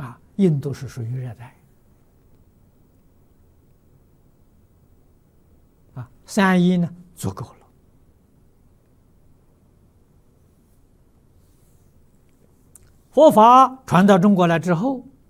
印度是属于热带，3衣呢足够了。佛法传到中国来之后，